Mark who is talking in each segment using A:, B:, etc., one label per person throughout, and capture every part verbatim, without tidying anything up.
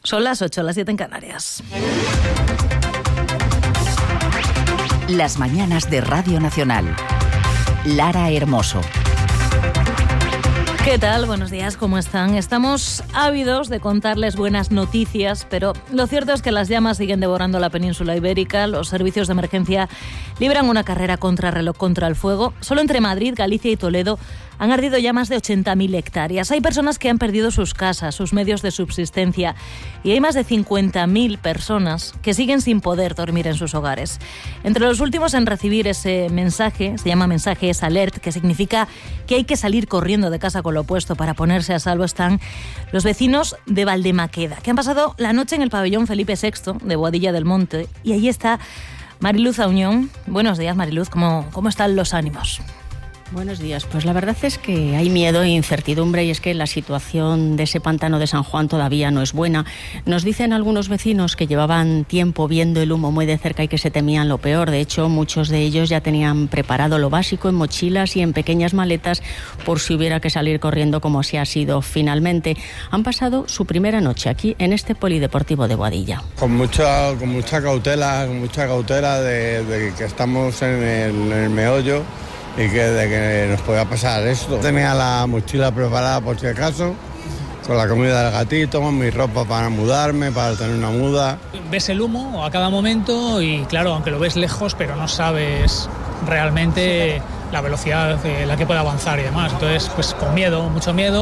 A: Son las ocho, las siete en Canarias.
B: Las mañanas de Radio Nacional. Lara Hermoso.
A: ¿Qué tal? Buenos días, ¿cómo están? Estamos ávidos de contarles buenas noticias, pero lo cierto es que las llamas siguen devorando la península ibérica. Los servicios de emergencia libran una carrera contrarreloj contra el fuego. Solo entre Madrid, Galicia y Toledo han ardido ya más de ochenta mil hectáreas. Hay personas que han perdido sus casas, sus medios de subsistencia, y hay más de cincuenta mil personas que siguen sin poder dormir en sus hogares. Entre los últimos en recibir ese mensaje, se llama mensaje es alert, que significa que hay que salir corriendo de casa con lo opuesto para ponerse a salvo, están los vecinos de Valdemaqueda, que han pasado la noche en el pabellón Felipe sexto de Boadilla del Monte, y ahí está Mariluz Auñón. Buenos días, Mariluz, ¿cómo, cómo están los ánimos?
C: Buenos días. Pues la verdad es que hay miedo e incertidumbre, y es que la situación de ese pantano de San Juan todavía no es buena. Nos dicen algunos vecinos que llevaban tiempo viendo el humo muy de cerca y que se temían lo peor. De hecho, muchos de ellos ya tenían preparado lo básico en mochilas y en pequeñas maletas por si hubiera que salir corriendo, como así ha sido finalmente. Han pasado su primera noche aquí en este polideportivo de Boadilla.
D: Con mucha, con mucha cautela, con mucha cautela de, de que estamos en el, en el meollo y que de que nos pueda pasar esto. Tenía la mochila preparada por si acaso, con la comida del gatito, mi ropa para mudarme, para tener una muda.
E: Ves el humo a cada momento y claro, aunque lo ves lejos, pero no sabes realmente la velocidad en la que puede avanzar y demás. Entonces, pues con miedo, mucho miedo.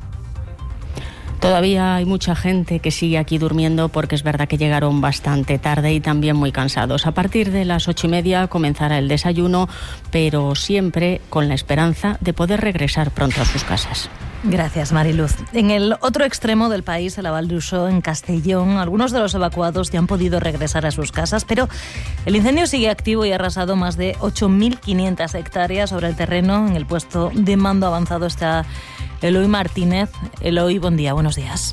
C: Todavía hay mucha gente que sigue aquí durmiendo porque es verdad que llegaron bastante tarde y también muy cansados. A partir de las ocho y media comenzará el desayuno, pero siempre con la esperanza de poder regresar pronto a sus casas.
A: Gracias, Mariluz. En el otro extremo del país, en la Val d'Uixó, en Castellón, algunos de los evacuados ya han podido regresar a sus casas, pero el incendio sigue activo y ha arrasado más de ocho mil quinientas hectáreas sobre el terreno. En el puesto de mando avanzado está Eloy Martínez. Eloy, buen día, buenos días.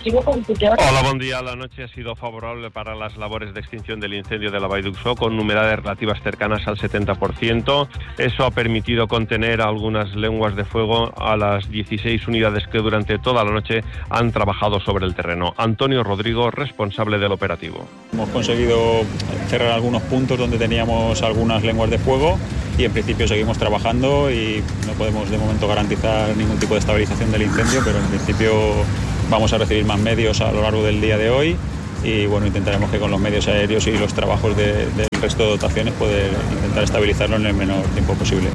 F: Hola, buen día. La noche ha sido favorable para las labores de extinción del incendio de la Val d'Uixó, con humedades relativas cercanas al setenta por ciento. Eso ha permitido contener algunas lenguas de fuego a las dieciséis unidades que durante toda la noche han trabajado sobre el terreno. Antonio Rodrigo, responsable del operativo.
G: Hemos conseguido cerrar algunos puntos donde teníamos algunas lenguas de fuego y en principio seguimos trabajando y no podemos de momento garantizar ningún tipo de estabilización del incendio, pero en principio vamos a recibir más medios a lo largo del día de hoy y bueno, intentaremos que con los medios aéreos y los trabajos de, del resto de dotaciones poder intentar estabilizarlo en el menor tiempo posible.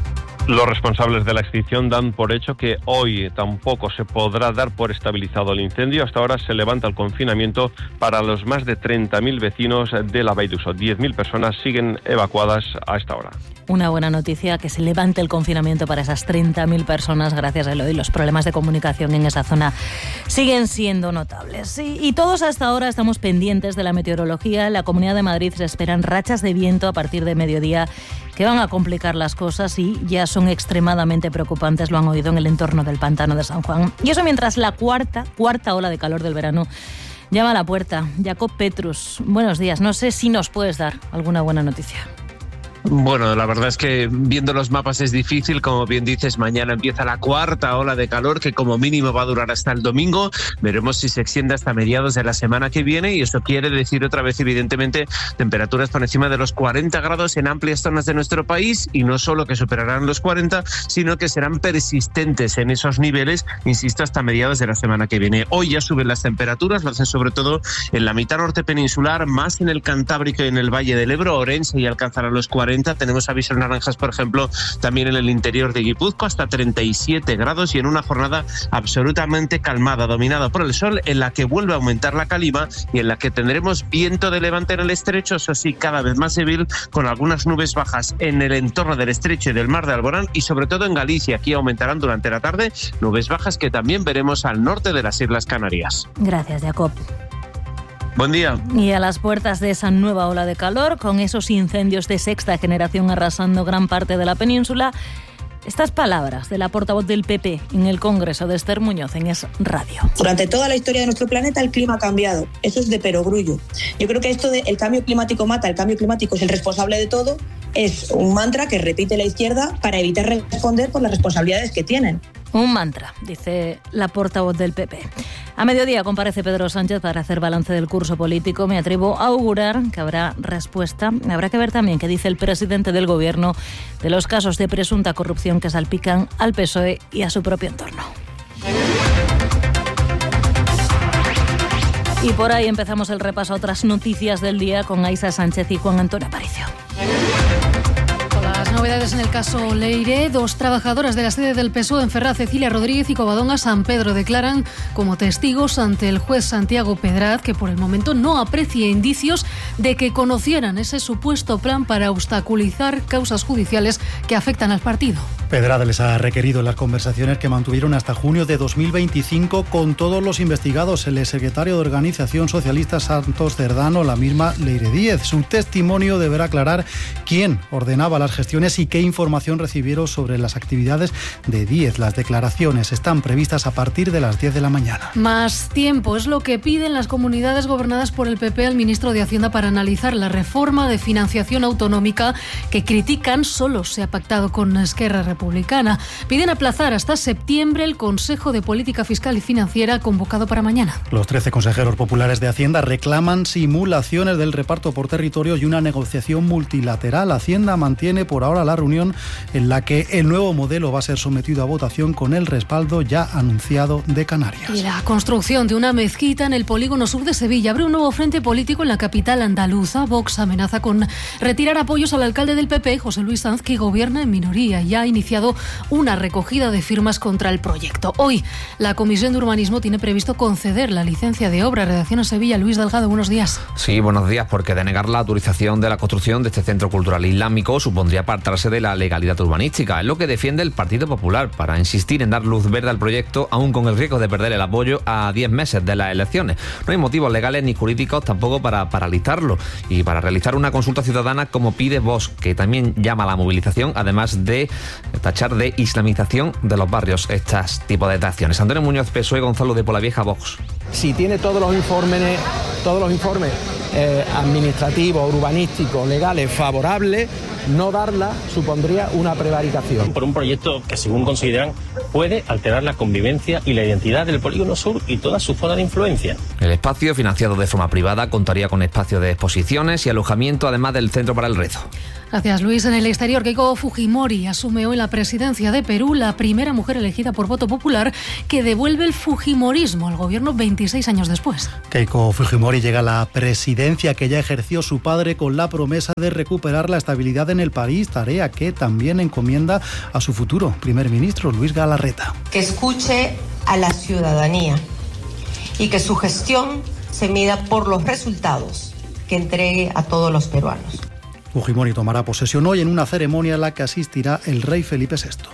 F: Los responsables de la extinción dan por hecho que hoy tampoco se podrá dar por estabilizado el incendio. Hasta ahora se levanta el confinamiento para los más de treinta mil vecinos de la Val d'Uixó. diez mil personas siguen evacuadas a esta hora.
A: Una buena noticia, que se levante el confinamiento para esas treinta mil personas, gracias a Eloy. Los problemas de comunicación en esa zona siguen siendo notables. Y, y todos hasta ahora estamos pendientes de la meteorología. En la Comunidad de Madrid se esperan rachas de viento a partir de mediodía que van a complicar las cosas y ya son extremadamente preocupantes, lo han oído, en el entorno del pantano de San Juan. Y eso mientras la cuarta, cuarta ola de calor del verano llama a la puerta. Jacob Petrus, buenos días. No sé si nos puedes dar alguna buena noticia.
H: Bueno, la verdad es que viendo los mapas es difícil. Como bien dices, mañana empieza la cuarta ola de calor, que como mínimo va a durar hasta el domingo. Veremos si se extiende hasta mediados de la semana que viene, y eso quiere decir otra vez, evidentemente, temperaturas por encima de los cuarenta grados en amplias zonas de nuestro país, y no solo que superarán los cuarenta, sino que serán persistentes en esos niveles, insisto, hasta mediados de la semana que viene. Hoy ya suben las temperaturas, lo hacen sobre todo en la mitad norte peninsular, más en el Cantábrico y en el Valle del Ebro. Orense ya alcanzará los cuarenta. Tenemos avisos naranjas, por ejemplo, también en el interior de Guipúzcoa, hasta treinta y siete grados, y en una jornada absolutamente calmada, dominada por el sol, en la que vuelve a aumentar la calima y en la que tendremos viento de levante en el estrecho, eso sí, cada vez más débil, con algunas nubes bajas en el entorno del estrecho y del mar de Alborán, y sobre todo en Galicia. Aquí aumentarán durante la tarde nubes bajas que también veremos al norte de las Islas Canarias.
A: Gracias, Jacob.
H: Buen día.
A: Y a las puertas de esa nueva ola de calor, con esos incendios de sexta generación arrasando gran parte de la península, estas palabras de la portavoz del P P en el Congreso, de Esther Muñoz, en Es Radio.
I: Durante toda la historia de nuestro planeta el clima ha cambiado. Eso es de perogrullo. Yo creo que esto de el cambio climático mata, el cambio climático es el responsable de todo, es un mantra que repite la izquierda para evitar responder por las responsabilidades que tienen.
A: Un mantra, dice la portavoz del P P. A mediodía comparece Pedro Sánchez para hacer balance del curso político. Me atrevo a augurar que habrá respuesta. Habrá que ver también qué dice el presidente del Gobierno de los casos de presunta corrupción que salpican al P S O E y a su propio entorno. Y por ahí empezamos el repaso a otras noticias del día con Aisa Sánchez y Juan Antonio Aparicio.
J: Las novedades en el caso Leire. Dos trabajadoras de la sede del P S O E en Ferraz, Cecilia Rodríguez y Covadonga San Pedro, declaran como testigos ante el juez Santiago Pedraz que por el momento no aprecia indicios de que conocieran ese supuesto plan para obstaculizar causas judiciales que afectan al partido.
K: Pedraz les ha requerido en las conversaciones que mantuvieron hasta junio de dos mil veinticinco con todos los investigados, el secretario de Organización Socialista Santos Cerdano, la misma Leire Díez. Su testimonio deberá aclarar quién ordenaba las gestiones y qué información recibieron sobre las actividades de Díez. Las declaraciones están previstas a partir de las diez de la mañana.
J: Más tiempo es lo que piden las comunidades gobernadas por el P P al ministro de Hacienda para analizar la reforma de financiación autonómica que critican solo se ha pactado con Esquerra Republicana. Piden aplazar hasta septiembre el Consejo de Política Fiscal y Financiera convocado para mañana.
K: Los trece consejeros populares de Hacienda reclaman simulaciones del reparto por territorios y una negociación multilateral. Hacienda mantiene por ahora la reunión en la que el nuevo modelo va a ser sometido a votación con el respaldo ya anunciado de Canarias.
J: Y la construcción de una mezquita en el polígono sur de Sevilla abre un nuevo frente político en la capital andaluza. Vox amenaza con retirar apoyos al alcalde del P P, José Luis Sanz, que gobierna en minoría y ha iniciado una recogida de firmas contra el proyecto. Hoy la Comisión de Urbanismo tiene previsto conceder la licencia de obra. Redacción en Sevilla, Luis Delgado, buenos días.
L: Sí, buenos días, porque denegar la autorización de la construcción de este centro cultural islámico supondría apartarse de la legalidad urbanística. Es lo que defiende el Partido Popular para insistir en dar luz verde al proyecto, aún con el riesgo de perder el apoyo a diez meses de las elecciones. No hay motivos legales ni jurídicos tampoco para paralizarlo y para realizar una consulta ciudadana como pide Vox, que también llama a la movilización, además de tachar de islamización de los barrios estos tipos de acciones. Antonio Muñoz, P S O E, Gonzalo de Polavieja, Vox.
M: Si tiene todos los informes, todos los informes eh, administrativos, urbanísticos, legales favorables, no darla supondría una prevaricación.
N: Por un proyecto que, según consideran, puede alterar la convivencia y la identidad del polígono sur y toda su zona de influencia.
L: El espacio, financiado de forma privada, contaría con espacio de exposiciones y alojamiento, además del centro para el rezo.
J: Gracias, Luis. En el exterior, Keiko Fujimori asume hoy la presidencia de Perú, la primera mujer elegida por voto popular que devuelve el fujimorismo al gobierno veintiséis años después.
K: Keiko Fujimori llega a la presidencia que ya ejerció su padre con la promesa de recuperar la estabilidad en el país, tarea que también encomienda a su futuro primer ministro, Luis Galarreta.
O: Que escuche a la ciudadanía y que su gestión se mida por los resultados que entregue a todos los peruanos.
K: Fujimori tomará posesión hoy en una ceremonia a la que asistirá el rey Felipe sexto.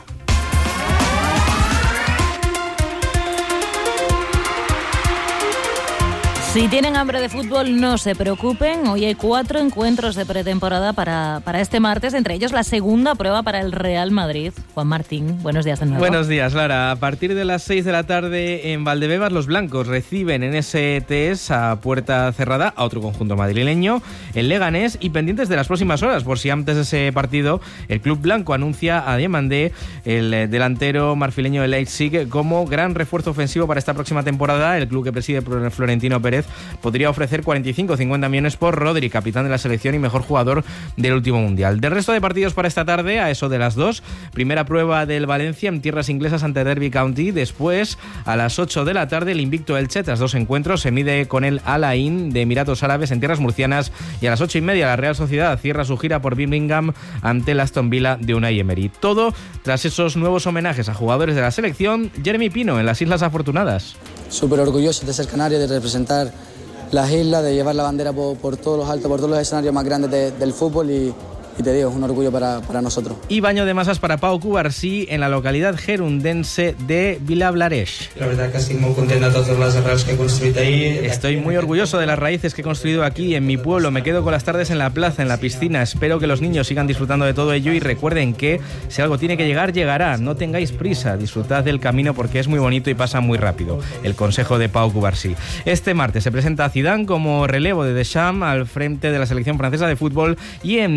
A: Si tienen hambre de fútbol, no se preocupen. Hoy hay cuatro encuentros de pretemporada para, para este martes, entre ellos la segunda prueba para el Real Madrid. Juan Martín, buenos días de nuevo.
P: Buenos días, Lara. A partir de las seis de la tarde en Valdebebas, los blancos reciben en ese T E S a puerta cerrada a otro conjunto madrileño, el Leganés, y pendientes de las próximas horas, por si antes de ese partido el club blanco anuncia a Diamandé, el delantero marfileño de Leipzig, como gran refuerzo ofensivo para esta próxima temporada. El club que preside Florentino Pérez podría ofrecer cuarenta y cinco a cincuenta millones por Rodri, capitán de la selección y mejor jugador del último mundial. Del resto de partidos para esta tarde, a eso de las dos, primera prueba del Valencia en tierras inglesas ante Derby County. Después, a las ocho de la tarde, el invicto Elche, tras dos encuentros, se mide con el Al Ain de Emiratos Árabes en tierras murcianas, y a las ocho y media la Real Sociedad cierra su gira por Birmingham ante el Aston Villa de Unai Emery. Todo tras esos nuevos homenajes a jugadores de la selección. Jeremy Pino en las Islas Afortunadas.
Q: Súper orgulloso de ser canario, de representar las islas, de llevar la bandera por, por todos los altos, por todos los escenarios más grandes de, del fútbol y, y te digo, es un orgullo para, para nosotros.
P: Y baño de masas para Pau Cubarsí en la localidad gerundense de Vilablareix.
R: La verdad que estoy muy contento de todas las arrels que he construido ahí.
P: Estoy muy orgulloso de las raíces que he construido aquí en mi pueblo. Me quedo con las tardes en la plaza, en la piscina. Espero que los niños sigan disfrutando de todo ello y recuerden que si algo tiene que llegar, llegará. No tengáis prisa, disfrutad del camino porque es muy bonito y pasa muy rápido. El consejo de Pau Cubarsí. Este martes se presenta a Zidane como relevo de Deschamps al frente de la selección francesa de fútbol, y en tenis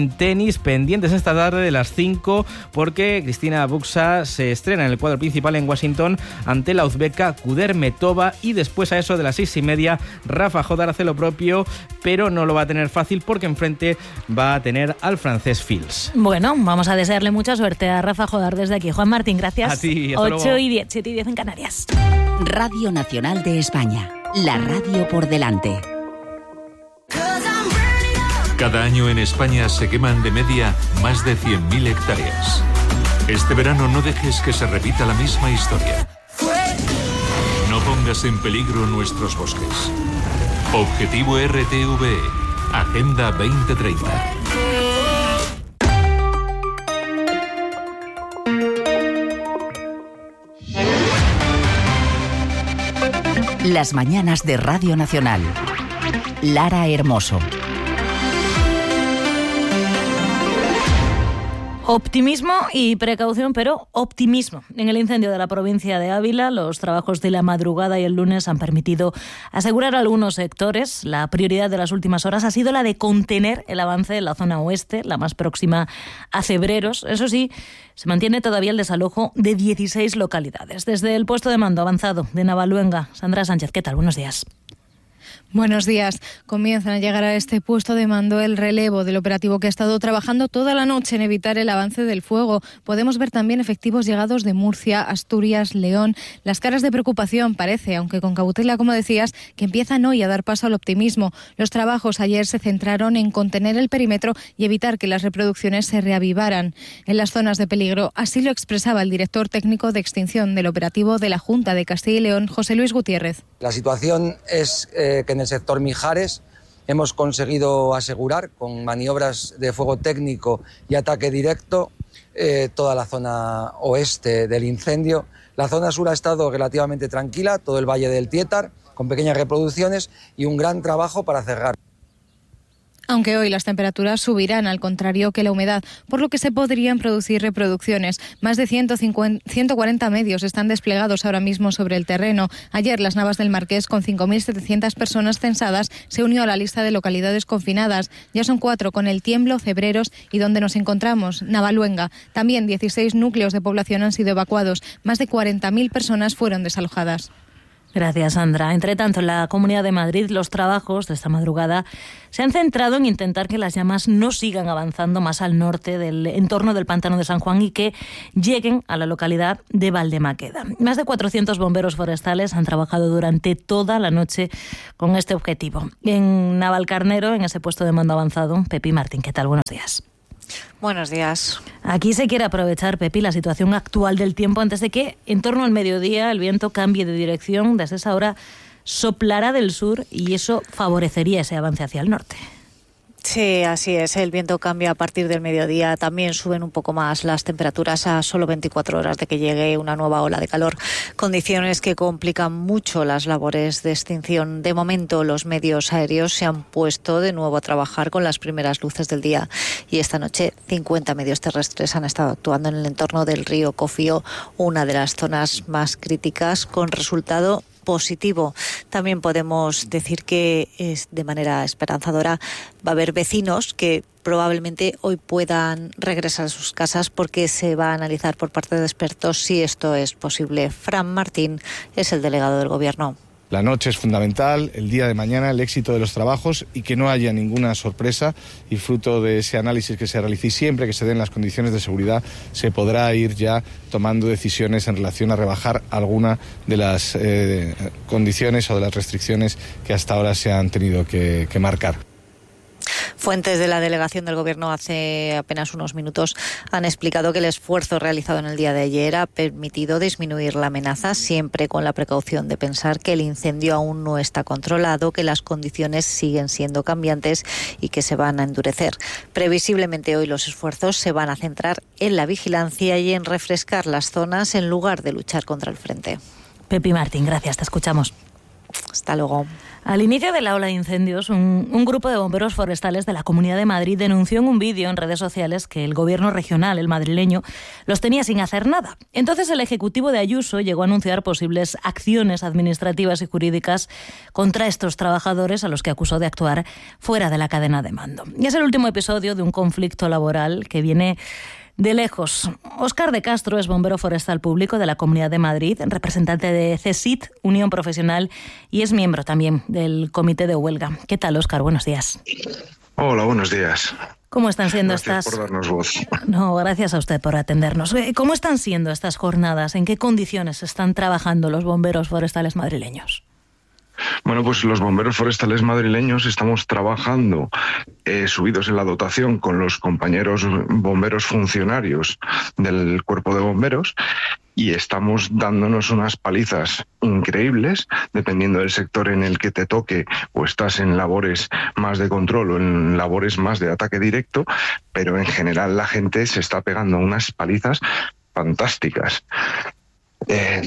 P: tenéis pendientes esta tarde de las cinco, porque Cristina Buxa se estrena en el cuadro principal en Washington ante la uzbeka Kudermetova, y después a eso de las seis y media Rafa Jodar hace lo propio, pero no lo va a tener fácil porque enfrente va a tener al francés Fils.
A: Bueno, vamos a desearle mucha suerte a Rafa Jodar desde aquí. Juan Martín, gracias.
P: A ti, hasta
A: ocho
P: luego.
A: y diez, siete y diez en Canarias.
B: Radio Nacional de España, la radio por delante.
S: Cada año en España se queman de media más de cien mil hectáreas. Este verano no dejes que se repita la misma historia. No pongas en peligro nuestros bosques. Objetivo R T V E, Agenda veinte treinta.
B: Las mañanas de Radio Nacional. Lara Hermoso.
A: Optimismo y precaución, pero optimismo. En el incendio de la provincia de Ávila, los trabajos de la madrugada y el lunes han permitido asegurar algunos sectores. La prioridad de las últimas horas ha sido la de contener el avance en la zona oeste, la más próxima a Cebreros. Eso sí, se mantiene todavía el desalojo de dieciséis localidades. Desde el puesto de mando avanzado de Navaluenga, Sandra Sánchez, ¿qué tal? Buenos días.
T: Buenos días. Comienzan a llegar a este puesto de mando el relevo del operativo que ha estado trabajando toda la noche en evitar el avance del fuego. Podemos ver también efectivos llegados de Murcia, Asturias, León. Las caras de preocupación parece, aunque con cautela, como decías, que empiezan hoy a dar paso al optimismo. Los trabajos ayer se centraron en contener el perímetro y evitar que las reproducciones se reavivaran en las zonas de peligro. Así lo expresaba el director técnico de extinción del operativo de la Junta de Castilla y León, José Luis Gutiérrez.
U: La situación es eh, que en el sector Mijares hemos conseguido asegurar con maniobras de fuego técnico y ataque directo eh, toda la zona oeste del incendio. La zona sur ha estado relativamente tranquila, todo el valle del Tietar, con pequeñas reproducciones y un gran trabajo para cerrar.
T: Aunque hoy las temperaturas subirán, al contrario que la humedad, por lo que se podrían producir reproducciones. Más de ciento cincuenta, ciento cuarenta medios están desplegados ahora mismo sobre el terreno. Ayer las Navas del Marqués, con cinco mil setecientas personas censadas, se unió a la lista de localidades confinadas. Ya son cuatro, con El Tiemblo, Cebreros y donde nos encontramos, Navaluenga. También dieciséis núcleos de población han sido evacuados. Más de cuarenta mil personas fueron desalojadas.
A: Gracias, Sandra. Entre tanto, en la Comunidad de Madrid, los trabajos de esta madrugada se han centrado en intentar que las llamas no sigan avanzando más al norte del entorno del pantano de San Juan y que lleguen a la localidad de Valdemaqueda. Más de cuatrocientos bomberos forestales han trabajado durante toda la noche con este objetivo. En Navalcarnero, en ese puesto de mando avanzado, Pepi Martín, ¿qué tal? Buenos días.
V: Buenos días.
A: Aquí se quiere aprovechar, Pepi, la situación actual del tiempo antes de que en torno al mediodía el viento cambie de dirección. Desde esa hora soplará del sur y eso favorecería ese avance hacia el norte.
V: Sí, así es. El viento cambia a partir del mediodía. También suben un poco más las temperaturas a solo veinticuatro horas de que llegue una nueva ola de calor. Condiciones que complican mucho las labores de extinción. De momento, los medios aéreos se han puesto de nuevo a trabajar con las primeras luces del día. Y esta noche, cincuenta medios terrestres han estado actuando en el entorno del río Cofío, una de las zonas más críticas, con resultado positivo. También podemos decir que es de manera esperanzadora. Va a haber vecinos que probablemente hoy puedan regresar a sus casas porque se va a analizar por parte de expertos si esto es posible. Fran Martín es el delegado del Gobierno.
W: La noche es fundamental, el día de mañana el éxito de los trabajos y que no haya ninguna sorpresa, y fruto de ese análisis que se realice y siempre que se den las condiciones de seguridad se podrá ir ya tomando decisiones en relación a rebajar alguna de las eh, condiciones o de las restricciones que hasta ahora se han tenido que, que marcar.
V: Fuentes de la delegación del Gobierno hace apenas unos minutos han explicado que el esfuerzo realizado en el día de ayer ha permitido disminuir la amenaza, siempre con la precaución de pensar que el incendio aún no está controlado, que las condiciones siguen siendo cambiantes y que se van a endurecer. Previsiblemente hoy los esfuerzos se van a centrar en la vigilancia y en refrescar las zonas en lugar de luchar contra el frente.
A: Pepi Martín, gracias, te escuchamos.
V: Hasta luego.
A: Al inicio de la ola de incendios, un, un grupo de bomberos forestales de la Comunidad de Madrid denunció en un vídeo en redes sociales que el gobierno regional, el madrileño, los tenía sin hacer nada. Entonces el ejecutivo de Ayuso llegó a anunciar posibles acciones administrativas y jurídicas contra estos trabajadores, a los que acusó de actuar fuera de la cadena de mando. Y es el último episodio de un conflicto laboral que viene de lejos. Óscar de Castro es bombero forestal público de la Comunidad de Madrid, representante de CESIT, Unión Profesional, y es miembro también del Comité de Huelga. ¿Qué tal, Óscar? Buenos días.
C: Hola, buenos días.
A: ¿Cómo están siendo
C: gracias
A: estas...
C: por darnos voz.
A: No, gracias a usted por atendernos. ¿Cómo están siendo estas jornadas? ¿En qué condiciones están trabajando los bomberos forestales madrileños?
C: Bueno, pues los bomberos forestales madrileños estamos trabajando eh, subidos en la dotación con los compañeros bomberos funcionarios del cuerpo de bomberos y estamos dándonos unas palizas increíbles, dependiendo del sector en el que te toque, o estás en labores más de control o en labores más de ataque directo, pero en general la gente se está pegando unas palizas fantásticas. Eh,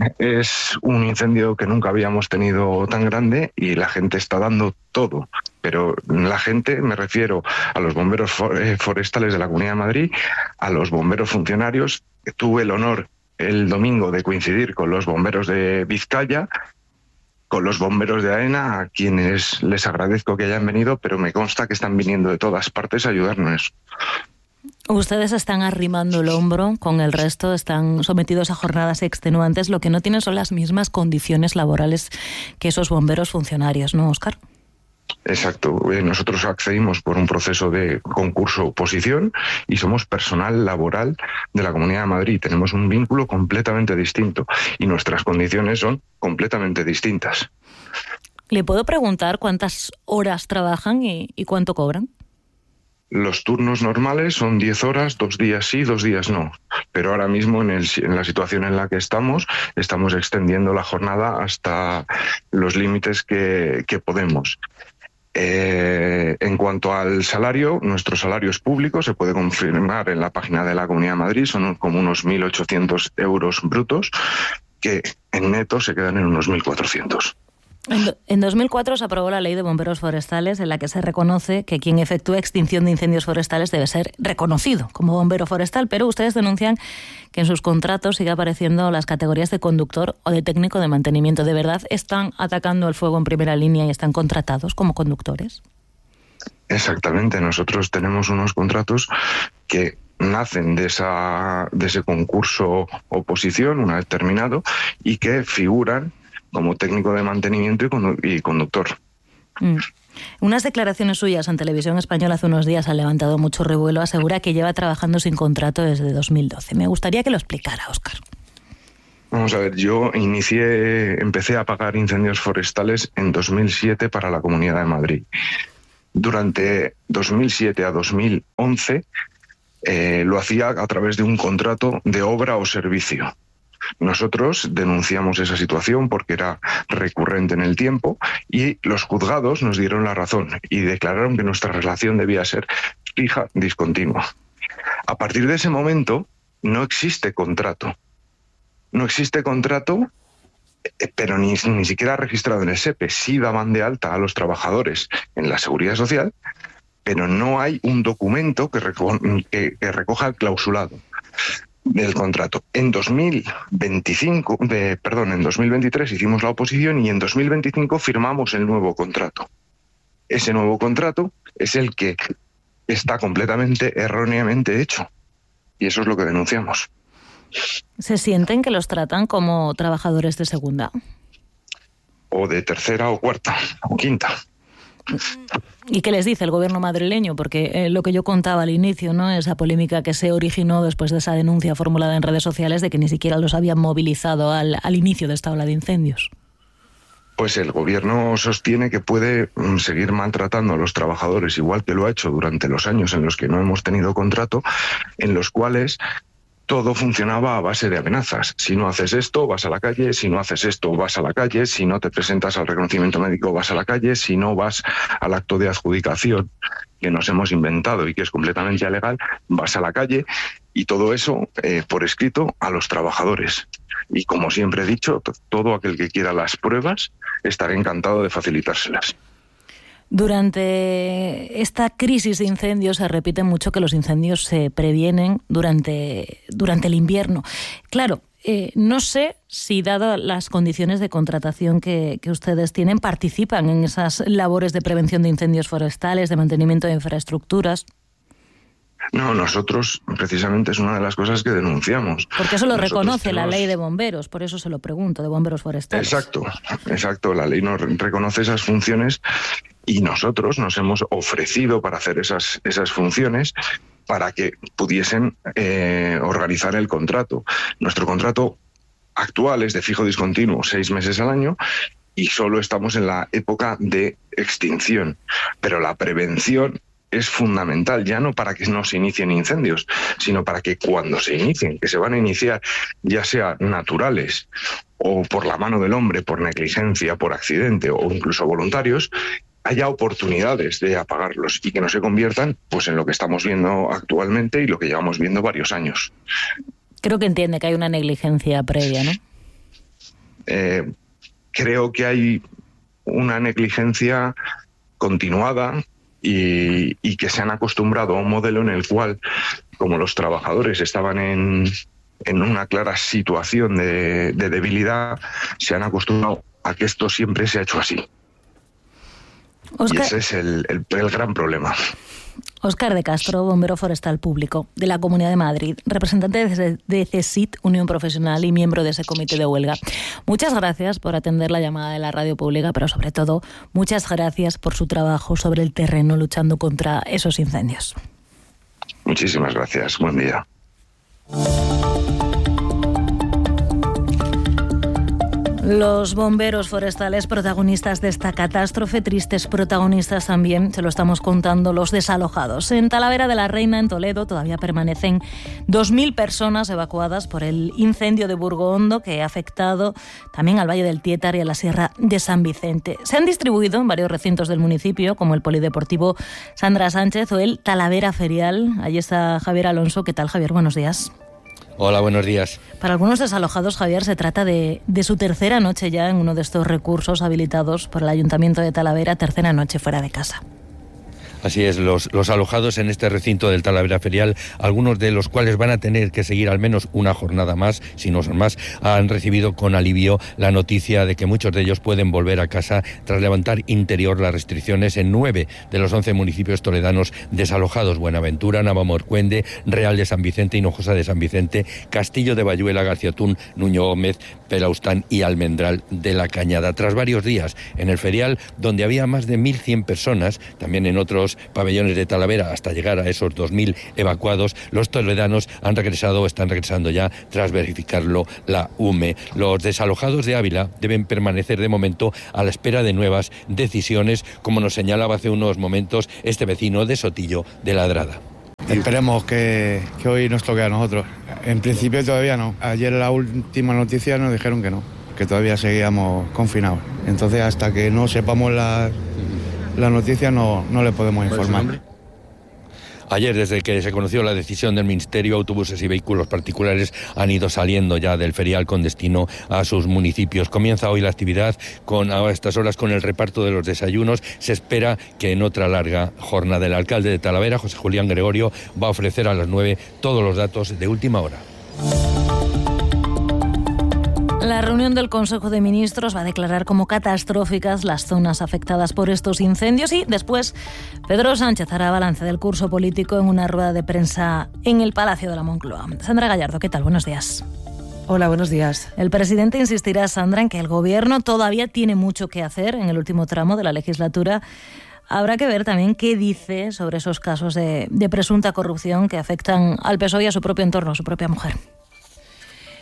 C: es un incendio que nunca habíamos tenido tan grande y la gente está dando todo, pero la gente, me refiero a los bomberos forestales de la Comunidad de Madrid, a los bomberos funcionarios. Tuve el honor el domingo de coincidir con los bomberos de Vizcaya, con los bomberos de AENA, a quienes les agradezco que hayan venido, pero me consta que están viniendo de todas partes a ayudarnos.
A: Ustedes están arrimando el hombro con el resto, están sometidos a jornadas extenuantes, lo que no tienen son las mismas condiciones laborales que esos bomberos funcionarios, ¿no, Óscar?
C: Exacto. Nosotros accedimos por un proceso de concurso-oposición y somos personal laboral de la Comunidad de Madrid. Tenemos un vínculo completamente distinto y nuestras condiciones son completamente distintas.
A: ¿Le puedo preguntar cuántas horas trabajan y, y cuánto cobran?
C: Los turnos normales son diez horas, dos días sí, dos días no. Pero ahora mismo, en, el, en la situación en la que estamos, estamos extendiendo la jornada hasta los límites que, que podemos. Eh, en cuanto al salario, nuestro salario es público, se puede confirmar en la página de la Comunidad de Madrid, son como unos mil ochocientos euros brutos, que en neto se quedan en unos mil cuatrocientos.
A: En dos mil cuatro se aprobó la Ley de Bomberos Forestales, en la que se reconoce que quien efectúa extinción de incendios forestales debe ser reconocido como bombero forestal, pero ustedes denuncian que en sus contratos sigue apareciendo las categorías de conductor o de técnico de mantenimiento. ¿De verdad están atacando el fuego en primera línea y están contratados como conductores?
C: Exactamente. Nosotros tenemos unos contratos que nacen de esa de ese concurso oposición, una vez terminado, y que figuran como técnico de mantenimiento y conductor.
A: Mm. Unas declaraciones suyas en Televisión Española hace unos días han levantado mucho revuelo. Asegura que lleva trabajando sin contrato desde dos mil doce. Me gustaría que lo explicara, Óscar.
C: Vamos a ver, yo inicié, empecé a apagar incendios forestales en dos mil siete para la Comunidad de Madrid. Durante dos mil siete a dos mil once eh, lo hacía a través de un contrato de obra o servicio. Nosotros denunciamos esa situación porque era recurrente en el tiempo y los juzgados nos dieron la razón y declararon que nuestra relación debía ser fija, discontinua. A partir de ese momento no existe contrato. No existe contrato, pero ni, ni siquiera registrado en el S E P E. Sí daban de alta a los trabajadores en la Seguridad Social, pero no hay un documento que, reco que, que recoja el clausulado del contrato. En dos mil veinticinco, de, perdón, en dos mil veintitrés hicimos la oposición y en dos mil veinticinco firmamos el nuevo contrato. Ese nuevo contrato es el que está completamente erróneamente hecho y eso es lo que denunciamos.
A: ¿Se sienten que los tratan como trabajadores de segunda?
C: O de tercera o cuarta o quinta.
A: ¿Y qué les dice el gobierno madrileño? Porque eh, lo que yo contaba al inicio, ¿no? Esa polémica que se originó después de esa denuncia formulada en redes sociales de que ni siquiera los habían movilizado al, al inicio de esta ola de incendios.
C: Pues el gobierno sostiene que puede seguir maltratando a los trabajadores, igual que lo ha hecho durante los años en los que no hemos tenido contrato, en los cuales todo funcionaba a base de amenazas. Si no haces esto, vas a la calle. Si no haces esto, vas a la calle. Si no te presentas al reconocimiento médico, vas a la calle. Si no vas al acto de adjudicación que nos hemos inventado y que es completamente ilegal, vas a la calle. Y todo eso eh, por escrito a los trabajadores. Y como siempre he dicho, todo aquel que quiera las pruebas estaré encantado de facilitárselas.
A: Durante esta crisis de incendios se repite mucho que los incendios se previenen durante, durante el invierno. Claro, eh, no sé si, dado las condiciones de contratación que, que ustedes tienen, participan en esas labores de prevención de incendios forestales, de mantenimiento de infraestructuras.
C: No, nosotros precisamente es una de las cosas que denunciamos.
A: Porque eso lo
C: nosotros
A: reconoce
C: tenemos...
A: la ley de bomberos, por eso se lo pregunto, de bomberos forestales.
C: Exacto, exacto, la ley nos reconoce esas funciones y nosotros nos hemos ofrecido para hacer esas, esas funciones para que pudiesen eh, organizar el contrato. Nuestro contrato actual es de fijo discontinuo, seis meses al año, y solo estamos en la época de extinción, pero la prevención es fundamental, ya no para que no se inicien incendios, sino para que cuando se inicien, que se van a iniciar, ya sea naturales o por la mano del hombre, por negligencia, por accidente o incluso voluntarios, haya oportunidades de apagarlos y que no se conviertan pues en lo que estamos viendo actualmente y lo que llevamos viendo varios años.
A: Creo que entiende que hay una negligencia previa, ¿no?
C: Eh, creo que hay una negligencia continuada y, y que se han acostumbrado a un modelo en el cual, como los trabajadores estaban en, en una clara situación de, de debilidad, se han acostumbrado a que esto siempre se ha hecho así. Oscar... Y ese es el, el, el gran problema.
A: Óscar de Castro, bombero forestal público de la Comunidad de Madrid, representante de CESIT, Unión Profesional, y miembro de ese comité de huelga. Muchas gracias por atender la llamada de la radio pública, pero sobre todo, muchas gracias por su trabajo sobre el terreno luchando contra esos incendios.
C: Muchísimas gracias. Buen día.
A: Los bomberos forestales protagonistas de esta catástrofe, tristes protagonistas también, se lo estamos contando, los desalojados. En Talavera de la Reina, en Toledo, todavía permanecen dos mil personas evacuadas por el incendio de Burgohondo, que ha afectado también al Valle del Tiétar y a la Sierra de San Vicente. Se han distribuido en varios recintos del municipio, como el Polideportivo Sandra Sánchez o el Talavera Ferial. Allí está Javier Alonso. ¿Qué tal, Javier? Buenos días.
D: Hola, buenos días.
A: Para algunos desalojados, Javier, se trata de, de su tercera noche ya en uno de estos recursos habilitados por el Ayuntamiento de Talavera, tercera noche fuera de casa.
D: Así es, los, los alojados en este recinto del Talavera Ferial, algunos de los cuales van a tener que seguir al menos una jornada más, si no son más, han recibido con alivio la noticia de que muchos de ellos pueden volver a casa tras levantar interior las restricciones en nueve de los once municipios toledanos desalojados: Buenaventura, Navamorcuende, Real de San Vicente, Hinojosa de San Vicente, Castillo de Bayuela, Garciatún, Nuño Gómez, Pelaustán y Almendral de la Cañada. Tras varios días en el ferial, donde había más de mil cien personas, también en otros pabellones de Talavera, hasta llegar a esos dos mil evacuados, los toledanos han regresado o están regresando ya tras verificarlo la U M E. Los desalojados de Ávila deben permanecer de momento a la espera de nuevas decisiones, como nos señalaba hace unos momentos este vecino de Sotillo de Ladrada.
W: Esperemos que, que hoy nos toque a nosotros. En principio todavía no. Ayer la última noticia nos dijeron que no, que todavía seguíamos confinados. Entonces, hasta que no sepamos la, la noticia no, no le podemos informar.
D: Ayer, desde que se conoció la decisión del Ministerio, autobuses y vehículos particulares han ido saliendo ya del ferial con destino a sus municipios. Comienza hoy la actividad con, a estas horas, con el reparto de los desayunos. Se espera que en otra larga jornada el alcalde de Talavera, José Julián Gregorio, va a ofrecer a las nueve todos los datos de última hora.
A: La reunión del Consejo de Ministros va a declarar como catastróficas las zonas afectadas por estos incendios y después Pedro Sánchez hará balance del curso político en una rueda de prensa en el Palacio de la Moncloa. Sandra Gallardo, ¿qué tal? Buenos días.
E: Hola, buenos días.
A: El presidente insistirá, Sandra, en que el Gobierno todavía tiene mucho que hacer en el último tramo de la legislatura. Habrá que ver también qué dice sobre esos casos de, de presunta corrupción que afectan al P S O E y a su propio entorno, a su propia mujer.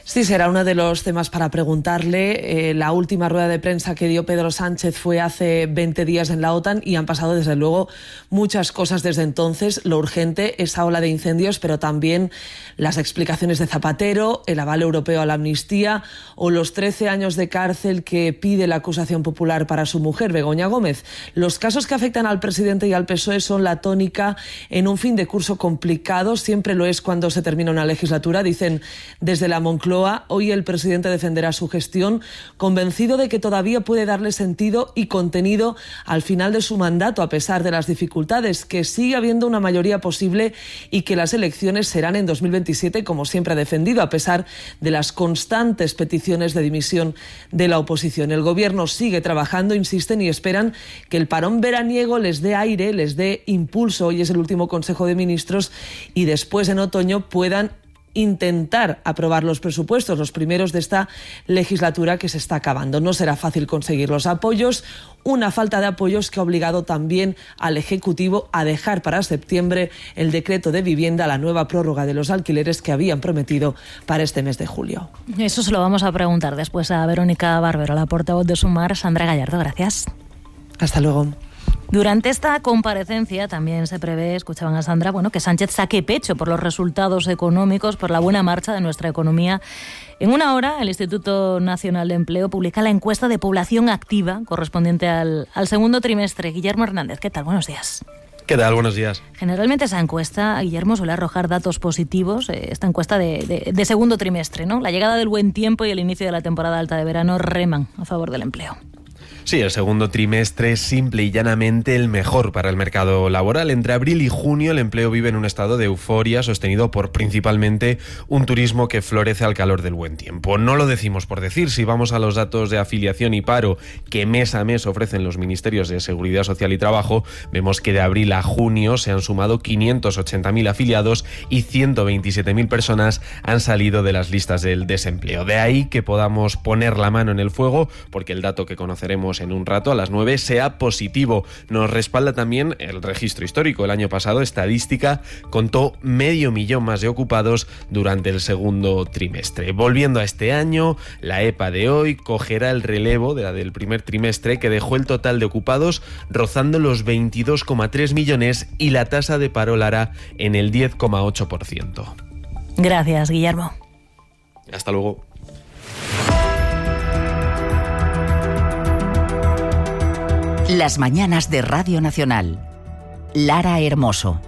E: Sí, será uno de los temas para preguntarle. Eh, la última rueda de prensa que dio Pedro Sánchez fue hace veinte días en la OTAN y han pasado, desde luego, muchas cosas desde entonces. Lo urgente, esa ola de incendios, pero también las explicaciones de Zapatero, el aval europeo a la amnistía o los trece años de cárcel que pide la acusación popular para su mujer, Begoña Gómez. Los casos que afectan al presidente y al P S O E son la tónica en un fin de curso complicado. Siempre lo es cuando se termina una legislatura, dicen desde la Moncloa. Hoy el presidente defenderá su gestión, convencido de que todavía puede darle sentido y contenido al final de su mandato, a pesar de las dificultades, que sigue habiendo una mayoría posible y que las elecciones serán en dos mil veintisiete, como siempre ha defendido, a pesar de las constantes peticiones de dimisión de la oposición. El gobierno sigue trabajando, insisten y esperan que el parón veraniego les dé aire, les dé impulso. Hoy es el último Consejo de Ministros y después, en otoño, puedan intentar aprobar los presupuestos, los primeros de esta legislatura que se está acabando. No será fácil conseguir los apoyos, una falta de apoyos que ha obligado también al Ejecutivo a dejar para septiembre el decreto de vivienda, la nueva prórroga de los alquileres que habían prometido para este mes de julio.
A: Eso se lo vamos a preguntar después a Verónica Barbero, la portavoz de Sumar. Sandra Gallardo, gracias.
E: Hasta luego.
A: Durante esta comparecencia también se prevé, escuchaban a Sandra, bueno, que Sánchez saque pecho por los resultados económicos, por la buena marcha de nuestra economía. En una hora, el Instituto Nacional de Empleo publica la encuesta de población activa correspondiente al, al segundo trimestre. Guillermo Hernández, ¿qué tal? Buenos días.
F: ¿Qué tal? Buenos días.
A: Generalmente esa encuesta, Guillermo, suele arrojar datos positivos, eh, esta encuesta de, de, de segundo trimestre, ¿no? La llegada del buen tiempo y el inicio de la temporada alta de verano reman a favor del empleo.
F: Sí, el segundo trimestre es simple y llanamente el mejor para el mercado laboral. Entre abril y junio el empleo vive en un estado de euforia sostenido por principalmente un turismo que florece al calor del buen tiempo. No lo decimos por decir. Si vamos a los datos de afiliación y paro que mes a mes ofrecen los ministerios de Seguridad Social y Trabajo, vemos que de abril a junio se han sumado quinientos ochenta mil afiliados y ciento veintisiete mil personas han salido de las listas del desempleo. De ahí que podamos poner la mano en el fuego porque el dato que conoceremos en un rato a las nueve sea positivo. Nos respalda también el registro histórico. El año pasado Estadística contó medio millón más de ocupados durante el segundo trimestre. Volviendo a este año, la E P A de hoy cogerá el relevo de la del primer trimestre, que dejó el total de ocupados rozando los veintidós coma tres millones y la tasa de paro la hará en el diez coma ocho por ciento.
A: Gracias, Guillermo.
F: Hasta luego.
B: Las mañanas de Radio Nacional. Lara Hermoso.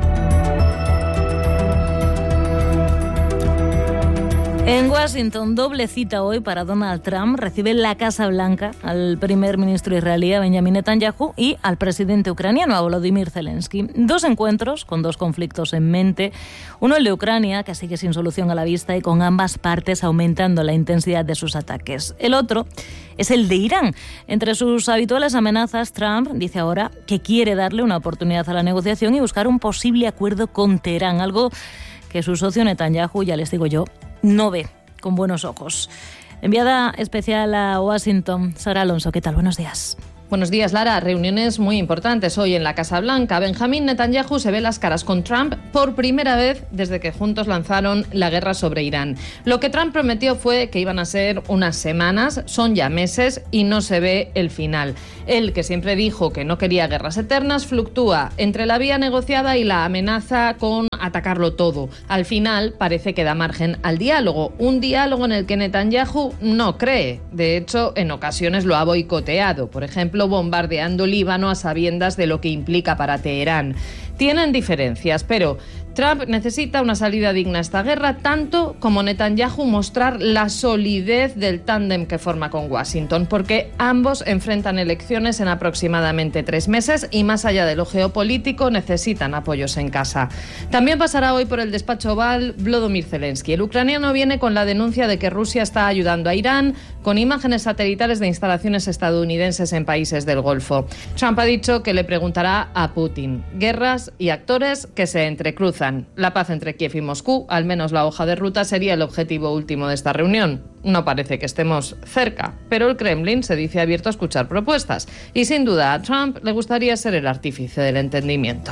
A: En Washington, doble cita hoy para Donald Trump. Recibe en la Casa Blanca al primer ministro israelí, Benjamin Netanyahu, y al presidente ucraniano, a Volodymyr Zelensky. Dos encuentros con dos conflictos en mente. Uno, el de Ucrania, que sigue sin solución a la vista y con ambas partes aumentando la intensidad de sus ataques. El otro es el de Irán. Entre sus habituales amenazas, Trump dice ahora que quiere darle una oportunidad a la negociación y buscar un posible acuerdo con Teherán, algo que su socio Netanyahu, ya les digo yo, no ve con buenos ojos. Enviada especial a Washington, Sara Alonso, ¿qué tal? Buenos días.
G: Buenos días, Lara. Reuniones muy importantes hoy en la Casa Blanca. Benjamin Netanyahu se ve las caras con Trump por primera vez desde que juntos lanzaron la guerra sobre Irán. Lo que Trump prometió fue que iban a ser unas semanas, son ya meses y no se ve el final. Él, que siempre dijo que no quería guerras eternas, fluctúa entre la vía negociada y la amenaza con atacarlo todo. Al final parece que da margen al diálogo, un diálogo en el que Netanyahu no cree. De hecho, en ocasiones lo ha boicoteado, por ejemplo, bombardeando Líbano a sabiendas de lo que implica para Teherán. Tienen diferencias, pero Trump necesita una salida digna a esta guerra, tanto como Netanyahu mostrar la solidez del tándem que forma con Washington, porque ambos enfrentan elecciones en aproximadamente tres meses y más allá de lo geopolítico necesitan apoyos en casa. También pasará hoy por el despacho Oval Volodymyr Zelensky. El ucraniano viene con la denuncia de que Rusia está ayudando a Irán con imágenes satelitales de instalaciones estadounidenses en países del Golfo. Trump ha dicho que le preguntará a Putin. Guerras y actores que se entrecruzan. La paz entre Kiev y Moscú, al menos la hoja de ruta, sería el objetivo último de esta reunión. No parece que estemos cerca, pero el Kremlin se dice abierto a escuchar propuestas. Y sin duda a Trump le gustaría ser el artífice del entendimiento.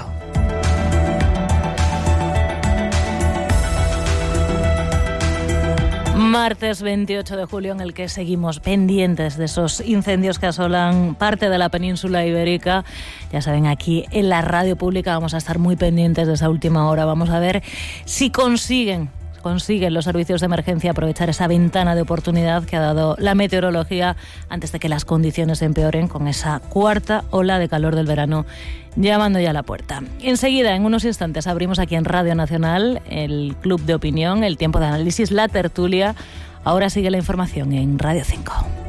A: Martes veintiocho de julio, en el que seguimos pendientes de esos incendios que asolan parte de la península ibérica. Ya saben, aquí en la radio pública vamos a estar muy pendientes de esa última hora. Vamos a ver si consiguen consiguen los servicios de emergencia aprovechar esa ventana de oportunidad que ha dado la meteorología antes de que las condiciones se empeoren con esa cuarta ola de calor del verano llamando ya a la puerta. Enseguida, en unos instantes, abrimos aquí en Radio Nacional el Club de Opinión, el tiempo de análisis, la tertulia. Ahora sigue la información en Radio cinco.